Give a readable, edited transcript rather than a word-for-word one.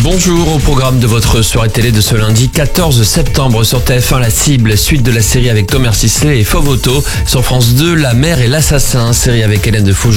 Bonjour, au programme de votre soirée télé de ce lundi 14 septembre sur TF1, La Cible, suite de la série avec Thomas Sisley et Fauve Auto. Sur France 2, La Mère et l'Assassin, série avec Hélène de Fougeray.